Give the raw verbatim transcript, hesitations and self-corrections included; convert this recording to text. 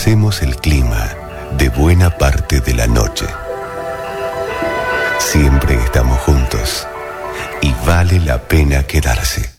conocemos el clima de buena parte de la noche. Siempre estamos juntos y vale la pena quedarse.